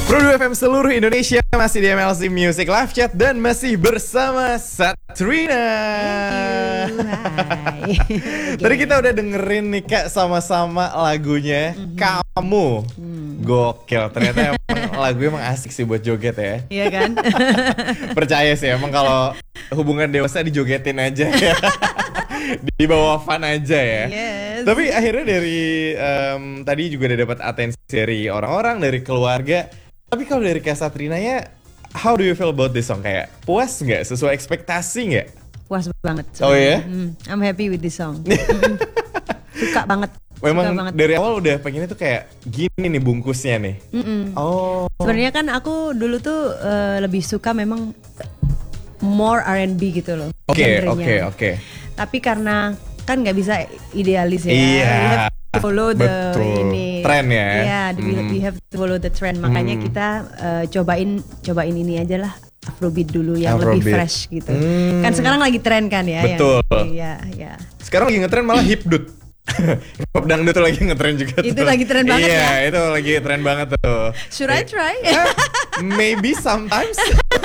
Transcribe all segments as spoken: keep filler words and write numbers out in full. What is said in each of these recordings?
Produk F M seluruh Indonesia masih di M L C Music Live Chat dan masih bersama Satrina. Hai. Tadi kita udah dengerin nih Kak sama-sama lagunya mm-hmm. Kamu. Mm. Gokil, ternyata emang lagu emang asik sih buat joget ya. Iya kan? Percaya sih emang kalau hubungan dewasa dijogetin aja ya. Di bawah fun aja ya. Yes. Tapi akhirnya dari um, tadi juga udah dapat atensi dari orang-orang, dari keluarga. Tapi kalau dari Kak Satrina ya, how do you feel about this song? Kayak puas nggak? Sesuai ekspektasi nggak? Puas banget. Oh ya? Mm, I'm happy with this song. Suka banget. Memang Suka banget. dari awal udah pengennya tuh kayak gini nih bungkusnya nih. Mm-mm. Oh. Sebenarnya kan aku dulu tuh uh, lebih suka memang more R and B gitu loh. Oke, oke, oke. Tapi karena kan nggak bisa idealis ya. Iya. We have to follow the betul. ini. Trend ya. Iya, hmm. we have to follow the trend. Makanya hmm. kita uh, cobain cobain ini aja lah. Afrobeat dulu yang Afrobeat. lebih fresh gitu. Hmm. Kan sekarang lagi tren kan ya. Betul. Iya, iya. Sekarang lagi ngetren malah hipdut. Hip hop dangdut tuh lagi ngetren juga tuh. Itu lagi tren banget iya, ya. Iya, itu lagi tren banget tuh. Should I try? Maybe sometimes.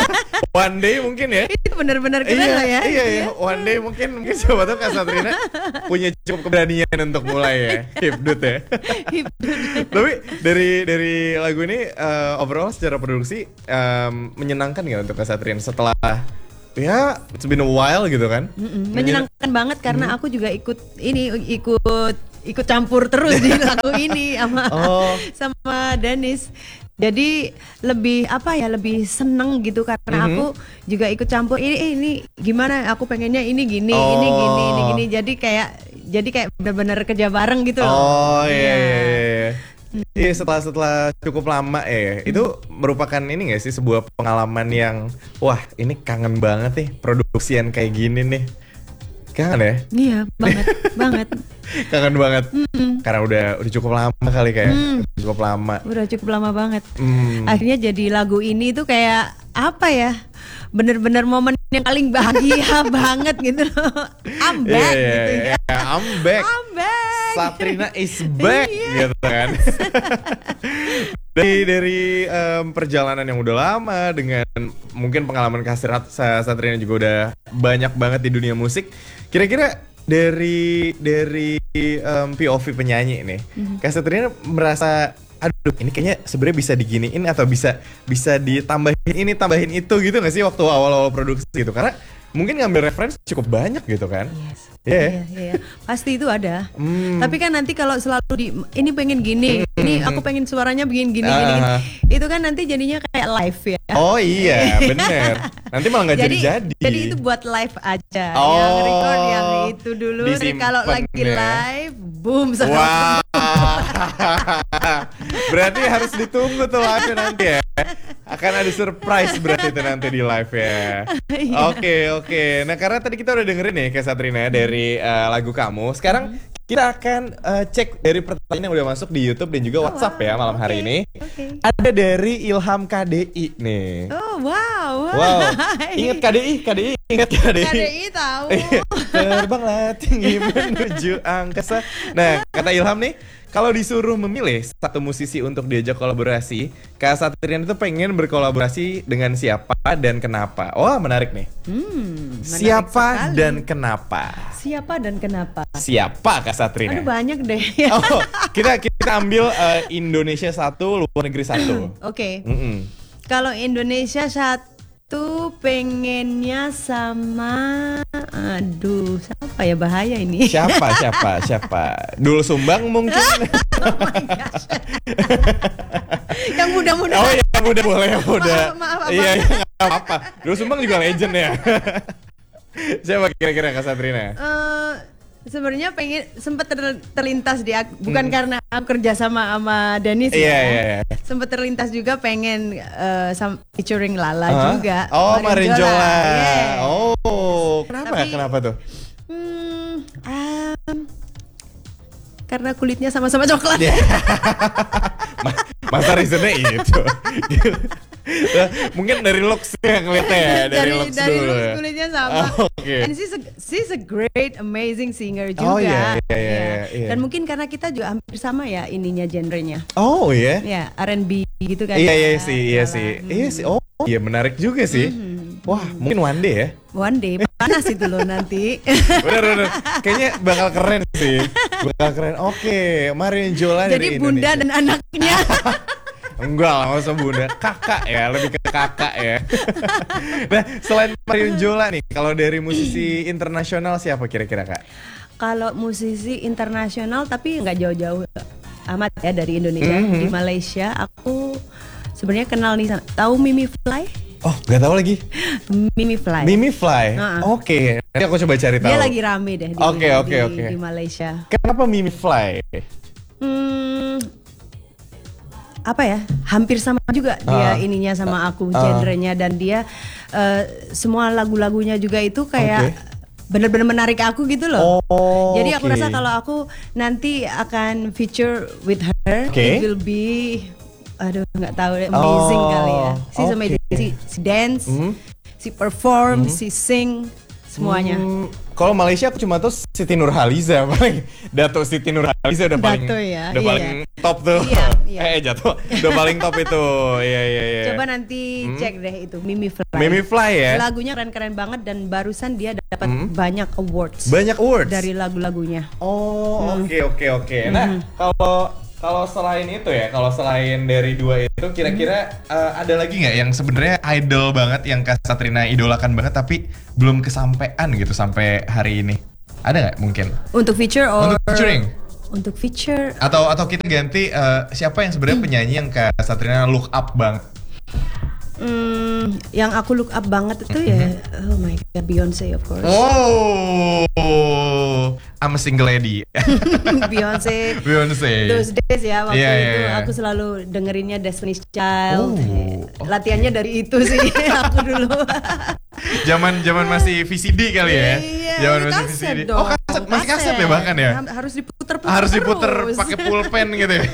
One day mungkin ya. Itu benar-benar keren iya, lah ya. Iya, iya. One day mungkin mungkin siapa tahu Kak Satrina punya cukup keberanian untuk mulai ya. Hipdut ya. Tapi dari dari lagu ini uh, overall secara produksi um, menyenangkan nggak untuk Kak Satrina setelah ya, it's been a while gitu kan? Mm-mm. Menyenangkan Menyen- banget karena mm. aku juga ikut ini ikut ikut campur terus di lagu ini sama oh. sama Dennis. Jadi lebih apa ya lebih seneng gitu karena mm-hmm. aku juga ikut campur ini ini gimana aku pengennya ini gini oh. ini gini ini gini jadi kayak jadi kayak benar-benar kerja bareng gitu loh. Oh iya. iya, iya. Iya setelah setelah cukup lama ya, itu merupakan ini nggak sih sebuah pengalaman yang wah ini kangen banget nih produksian kayak gini nih, kangen ya? Iya banget banget. Kangen banget, mm-mm. karena udah udah cukup lama kali kayak mm. cukup lama. Udah cukup lama banget. Mm. Akhirnya jadi lagu ini tuh kayak apa ya? Bener-bener momen yang paling bahagia banget gitu loh. I'm back yeah, gitu yeah, ya. Yeah. I'm back. I'm back. Satrina is back gitu kan. Dari dari um, perjalanan yang udah lama dengan mungkin pengalaman Kak Satrina juga udah banyak banget di dunia musik. Kira-kira dari dari um, P O V penyanyi nih, mm-hmm. Kak Satrina merasa aduh ini kayaknya sebenarnya bisa diginiin atau bisa bisa ditambahin ini tambahin itu gitu nggak sih waktu awal-awal produksi gitu, karena mungkin ngambil referensi cukup banyak gitu kan. Yes. Yeah. Iya, iya, pasti itu ada. Mm. Tapi kan nanti kalau selalu di ini pengen gini, mm. ini aku pengen suaranya begini gini, uh. gini, gini. Itu kan nanti jadinya kayak live ya. Oh iya, bener. Nanti malah nggak jadi-jadi. Jadi itu buat live aja. Oh, yang record yang itu dulu. Kalau lagi ya. live, boom. Wah. Berarti harus ditunggu tuh live nanti ya. Akan ada surprise berarti itu nanti di live ya. Oke oke. Nah karena tadi kita udah dengerin nih Kak Satrina dari uh, lagu Kamu. Sekarang kita akan uh, cek dari pertanyaan yang udah masuk di YouTube dan juga WhatsApp oh, wow. ya malam hari okay. ini. Okay. Ada dari Ilham K D I nih. Oh wow. Wow. Ingat K D I, K D I, ingat K D I. K D I tahu. Terbanglah tinggi menuju angkasa. Nah kata Ilham nih, kalau disuruh memilih satu musisi untuk diajak kolaborasi, Kak Satrina itu pengen berkolaborasi dengan siapa dan kenapa? Wah, menarik nih. Hmm, menarik siapa sekali. dan kenapa? Siapa dan kenapa? Siapa Kak Satrina? Aduh banyak deh. Oh, kita kita ambil uh, Indonesia satu, luar negeri satu. Oke. Okay. Mm-mm. Kalau Indonesia satu pengennya sama, aduh, siapa ya bahaya ini? Siapa siapa siapa? Dul Sumbang mungkin. Oh my gosh. Yang muda-muda. Oh ya muda boleh yang muda. Maaf, maaf, maaf. Iya iya nggak apa-apa. Dul Sumbang juga legend ya. Siapa kira-kira Kak Satrina? Uh, Sebenarnya pengen sempat ter, terlintas di aku, bukan hmm. karena aku kerja sama sama Dennis yeah, ya. Yeah, yeah. Sempat terlintas juga pengen uh, some, featuring Lala huh? juga. Oh, Marinjola. Yeah. Oh, kenapa? Tapi, kenapa tuh? Hmm, um, karena kulitnya sama-sama coklat. Masa reasonnya itu. Nah, mungkin dari looks ya ngeliatnya ya, dari, dari looks dari dulu looks ya. kulitnya sama. Oh, oke. And she's a, she's a great amazing singer juga. Oh, iya, iya, iya, Ya. iya. Dan mungkin karena kita juga hampir sama ya ininya genrenya. Oh iya. Ya, R and B gitu kan. Iya ya. iya sih, iya Malah, sih. hmm. Iya sih. Oh, iya menarik juga sih. Mhm. Wah, mungkin one day ya. One day panas itu loh nanti. Bener bener. Kayaknya bakal keren sih. Bakal keren. Oke, Marion Jola dari Jadi bunda Indonesia. dan anaknya. Enggak lah, nggak usah bunda. Kakak ya, lebih ke kakak ya. Nah, selain Marion Jola nih, kalau dari musisi internasional siapa kira-kira Kak? Kalau musisi internasional tapi nggak jauh-jauh amat ya dari Indonesia. Mhm. Di Malaysia aku sebenarnya kenal nih, tahu Mimi Fly? Oh, nggak tahu lagi. Mimi Fly. Mimi Fly. Uh-uh. Oke, nanti aku coba cari tahu. Dia lagi rame deh di, Oke, oke, di, oke. di Malaysia. Kenapa Mimi Fly? Hmm, apa ya? Hampir sama juga dia Uh, ininya sama aku, uh. genrenya, dan dia uh, semua lagu-lagunya juga itu kayak Oke. bener-bener menarik aku gitu loh. Oh, Jadi aku oke. rasa kalau aku nanti akan feature with her, Oke. it will be, aduh nggak tahu deh, amazing Oh, kali ya. She's oke. amazing. Si, si dance, Mhm. si perform, si sing, semuanya. Hmm, kalau Malaysia aku cuma tahu Siti Nurhaliza paling. Dato Siti Nurhaliza udah paling Dato ya, udah iya, paling iya. top tuh. Iya, iya. eh jatuh. Udah paling top itu. Iya iya iya. Coba nanti cek deh itu Mimi Fly. Mimi Fly ya. Lagunya keren-keren banget dan barusan dia dapat Hmm. banyak awards Banyak awards. dari lagu-lagunya. Oh, oke oke oke. Nah, kalau kalau selain itu ya, kalau selain dari dua itu kira-kira eh, ada lagi nggak yang sebenarnya idol banget yang Kak Satrina idolakan banget tapi belum kesampaian gitu sampai hari ini? Ada nggak mungkin? Untuk feature or Untuk featuring? Untuk feature Atau atau kita ganti eh, siapa yang sebenarnya penyanyi yang Kak Satrina look up banget? Hmm, yang aku look up banget itu ya, oh my god, Beyonce of course. Oh, I'm a single lady. Beyonce. Beyonce. Those days ya waktu Iya, iya, itu iya. aku selalu dengerinnya Destiny's Child. Oh. Latihannya dari itu sih aku dulu. Zaman zaman masih V C D kali ya. Iya, Zaman ini masih kaset V C D. dong. Oh, kaset, masih kaset ya bahkan ya. Harus diputer-puter. Harus diputer terus. pakai pulpen gitu ya.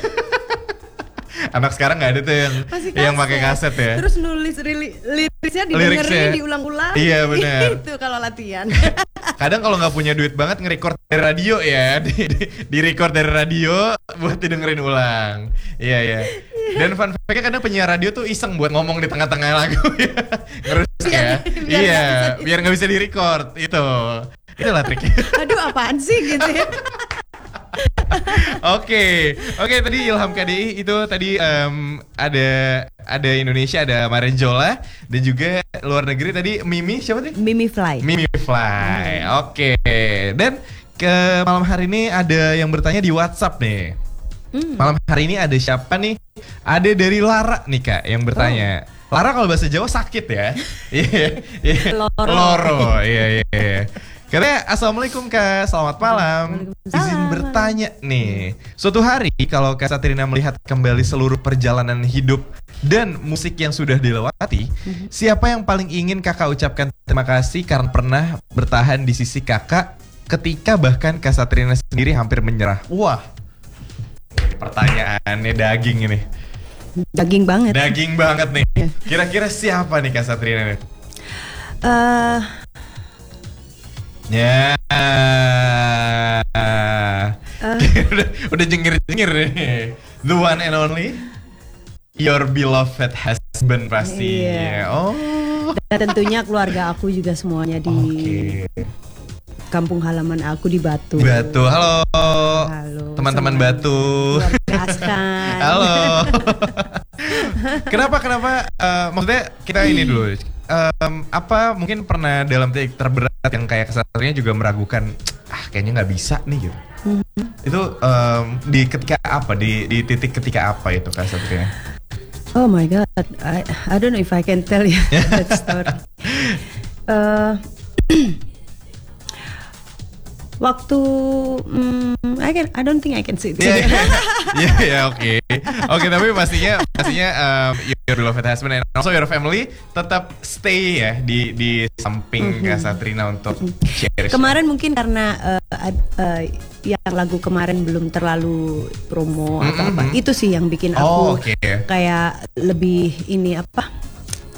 Anak sekarang nggak ada tuh yang Masih yang pakai kaset ya. Terus nulis rili- liriknya didengerin, Liriknya. diulang-ulang. Iya, benar. Itu kalau latihan. Kadang kalau nggak punya duit banget nge-record dari radio ya, di, di, di record dari radio buat didengerin ulang. Iya iya. Dan fun fact-nya kadang penyiar radio tuh iseng buat ngomong di tengah-tengah lagu ya. Ngerus ya. Biar- biar Iya, nggak bisa- biar nggak bisa di-record. Itu. Itulah triknya. Aduh, apaan sih gitu ya. Oke, oke tadi Ilham K D I itu tadi em, ada ada Indonesia, ada Marion Jola dan juga luar negeri tadi Mimi siapa tadi? Mimi Fly. Mimi Fly. Oke. Dan ke malam hari ini ada yang bertanya di WhatsApp nih. Hmm. Malam hari ini ada siapa nih? Ada dari Lara nih Kak yang bertanya. Lara kalau bahasa Jawa sakit ya. Iya. iya. Loro. Loro. Iya iya. iya. Katanya assalamualaikum Kak, selamat malam. Waalaikumsalam. Izin bertanya nih, suatu hari kalau Kak Satrina melihat kembali seluruh perjalanan hidup dan musik yang sudah dilewati, siapa yang paling ingin Kakak ucapkan terima kasih karena pernah bertahan di sisi Kakak ketika bahkan Kak Satrina sendiri hampir menyerah? Wah, pertanyaannya daging ini, Daging banget. daging banget nih. Kira-kira siapa nih Kak Satrina nih? Eh, Ya, udah, udah jengir-jengir nih. The one and only, your beloved husband pastinya. Iya. Oh, dan tentunya keluarga aku juga semuanya di oke. kampung halaman aku di Batu. Batu, halo, Halo, teman-teman sama Batu. keluarga Askan. Halo. Kenapa kenapa? eh, maksudnya kita ini dulu. Em, apa mungkin pernah dalam titik terberat yang kayak kesannya juga meragukan, ah kayaknya nggak bisa nih gitu. Itu em, di ketika apa? Di di titik ketika apa itu Kak Satrina? Oh my god, I I don't know if I can tell you that story. Eh, waktu mm, I can I don't think I can say it. Iya iya iya iya, oke oke tapi pastinya pastinya um, your beloved husband and also your family tetap stay ya di di samping Kak Satrina untuk share. Kemarin mungkin karena eh, ad- eh, yang lagu kemarin belum terlalu promo atau apa, itu sih yang bikin aku Oh, oke. kayak lebih ini apa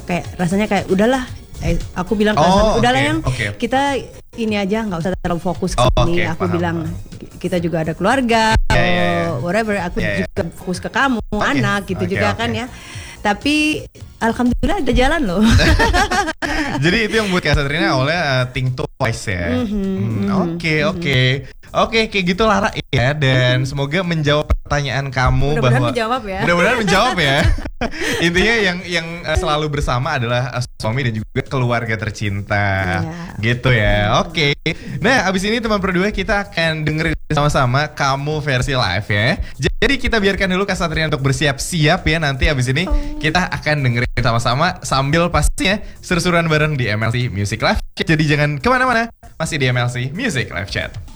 kayak rasanya kayak udahlah. Eh, aku bilang ke Oh, Hasan, udahlah oke, yang oke. kita ini aja nggak usah terlalu fokus ke Oh, sini. oke, Aku paham, bilang paham. kita juga ada keluarga, Ya, ya, ya. oh, whatever. Aku Ya, ya. juga fokus ke kamu, anak gitu oke, juga oke. kan ya. Tapi alhamdulillah ada jalan loh. Jadi itu yang buat Kak Satrina awalnya uh, think twice ya. Mhm, Hmm, mhm, Oke oke oke kayak gitu Lara ya, dan semoga menjawab pertanyaan kamu Mudah-mudahan bahwa menjawab ya. Mudah-mudahan menjawab ya. Intinya yang yang uh, selalu bersama adalah uh, suami dan juga keluarga tercinta. Iya. Gitu ya. Oke. Nah, abis ini teman berdua kita akan dengerin sama-sama kamu versi live ya. Jadi kita biarkan dulu Kak Satrina untuk bersiap-siap ya. Nanti abis ini kita akan dengerin sama-sama sambil pastinya seru-seruan bareng di M L C Music Live Chat. Jadi jangan kemana-mana, masih di M L C Music Live Chat.